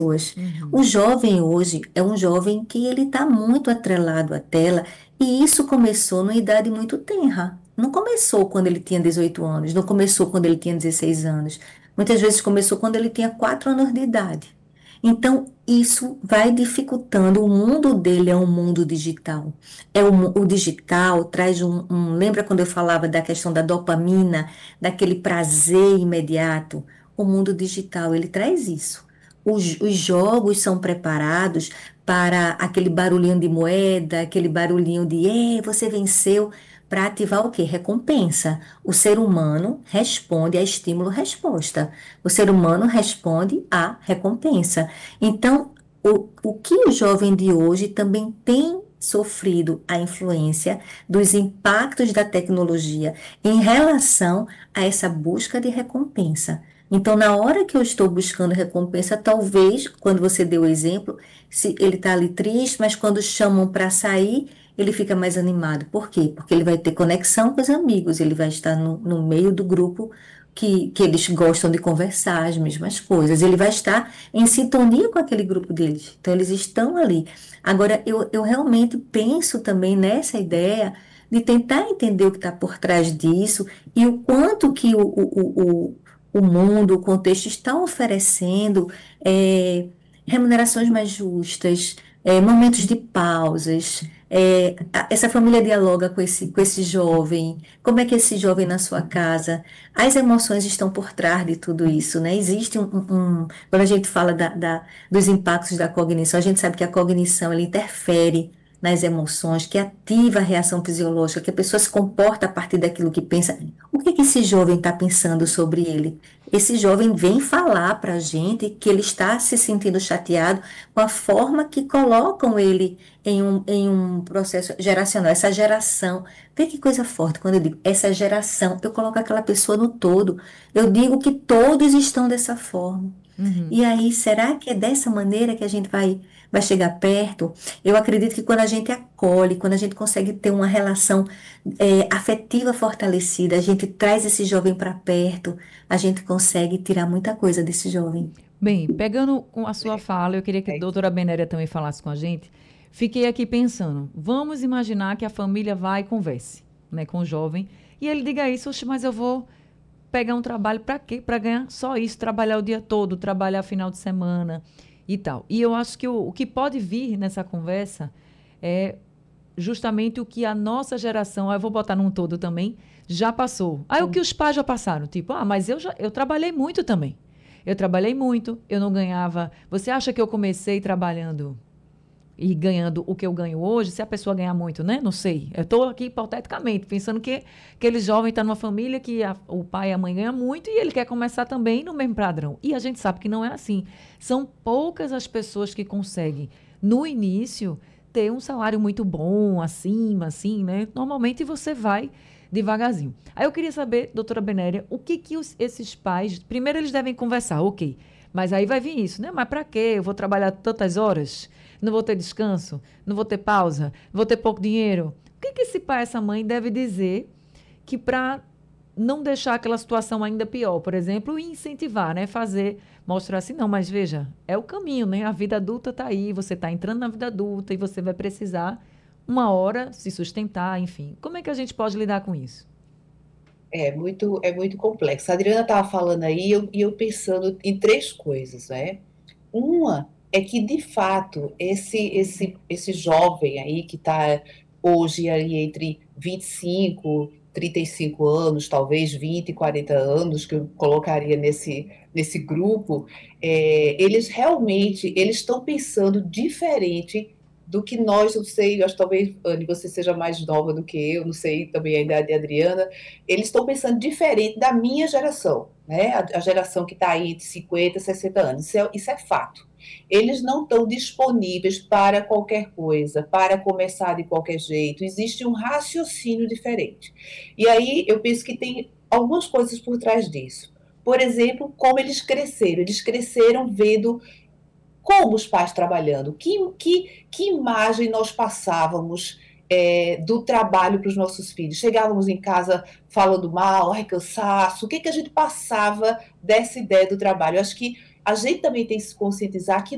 pessoas. O Uhum. jovem hoje é um jovem que ele está muito atrelado à tela e isso começou numa idade muito tenra. Não começou quando ele tinha 18 anos, não começou quando ele tinha 16 anos. Muitas vezes começou quando ele tinha 4 anos de idade. Então, isso vai dificultando. O mundo dele é um mundo digital. O digital traz lembra quando eu falava da questão da dopamina, daquele prazer imediato? O mundo digital, ele traz isso. Os jogos são preparados para aquele barulhinho de moeda, aquele barulhinho de, você venceu, para ativar o quê? Recompensa. O ser humano responde a estímulo-resposta. O ser humano responde à recompensa. Então, o que o jovem de hoje também tem sofrido a influência dos impactos da tecnologia em relação a essa busca de recompensa. Então, na hora que eu estou buscando recompensa, talvez, quando você deu o exemplo, se ele está ali triste, mas quando chamam para sair, ele fica mais animado. Por quê? Porque ele vai ter conexão com os amigos, ele vai estar no meio do grupo que eles gostam de conversar as mesmas coisas, ele vai estar em sintonia com aquele grupo deles. Então, eles estão ali. Agora, eu realmente penso também nessa ideia de tentar entender o que está por trás disso e o quanto que o mundo, o contexto estão oferecendo é, remunerações mais justas, momentos de pausas. Essa família dialoga com esse jovem, como é que esse jovem na sua casa, as emoções estão por trás de tudo isso, né? Existe quando a gente fala dos impactos da cognição, a gente sabe que a cognição ela interfere nas emoções, que ativa a reação fisiológica, que a pessoa se comporta a partir daquilo que pensa. O que que esse jovem está pensando sobre ele? Esse jovem vem falar para a gente que ele está se sentindo chateado com a forma que colocam ele em um processo geracional, essa geração. Vê que coisa forte quando eu digo essa geração, eu coloco aquela pessoa no todo. Eu digo que todos estão dessa forma. Uhum. E aí, será que é dessa maneira que a gente vai chegar perto? Eu acredito que quando a gente acolhe, quando a gente consegue ter uma relação afetiva fortalecida, a gente traz esse jovem para perto, a gente consegue tirar muita coisa desse jovem. Bem, pegando com a sua fala, eu queria que a É isso. doutora Benéria também falasse com a gente. Fiquei aqui pensando, vamos imaginar que a família vai e converse, né, com o jovem, e ele diga isso: "Oxe, mas eu vou pegar um trabalho para quê? Para ganhar só isso, trabalhar o dia todo, trabalhar final de semana e tal." E eu acho que o que pode vir nessa conversa é justamente o que a nossa geração, eu vou botar num todo também, já passou. Aí o que os pais já passaram, tipo, mas eu trabalhei muito também. Eu trabalhei muito, eu não ganhava. Você acha que eu comecei trabalhando e ganhando o que eu ganho hoje? Se a pessoa ganhar muito, né? Não sei. Eu estou aqui hipoteticamente, pensando que aquele jovem está numa família que o pai e a mãe ganham muito e ele quer começar também no mesmo padrão. E a gente sabe que não é assim. São poucas as pessoas que conseguem, no início, ter um salário muito bom, acima, assim, né? Normalmente você vai devagarzinho. Aí eu queria saber, doutora Benéria, o que que esses pais, primeiro eles devem conversar, ok, mas aí vai vir isso, né? Mas para quê? Eu vou trabalhar tantas horas, não vou ter descanso, não vou ter pausa, vou ter pouco dinheiro. O que que esse pai, essa mãe deve dizer que para não deixar aquela situação ainda pior, por exemplo, incentivar, né? Fazer, mostrar assim, não, mas veja, é o caminho, né? A vida adulta está aí, você está entrando na vida adulta e você vai precisar uma hora se sustentar, enfim. Como é que a gente pode lidar com isso? É muito complexo. A Adriana estava falando aí e eu pensando em três coisas, né? Uma é que, de fato, esse jovem aí que está hoje aí entre 25, 35 anos, talvez 20 e 40 anos, que eu colocaria nesse grupo, eles realmente eles estão pensando diferente do que nós, não sei, acho que talvez, Anne, você seja mais nova do que eu, não sei também a idade de Adriana, eles estão pensando diferente da minha geração, né? A geração que está aí de 50, 60 anos. Isso é fato. Eles não estão disponíveis para qualquer coisa, para começar de qualquer jeito. Existe um raciocínio diferente. E aí eu penso que tem algumas coisas por trás disso. Por exemplo, como eles cresceram. Eles cresceram vendo como os pais trabalhando, que imagem nós passávamos do trabalho para os nossos filhos. Chegávamos em casa falando mal, ai, cansaço, o que a gente passava dessa ideia do trabalho? Eu acho que a gente também tem que se conscientizar que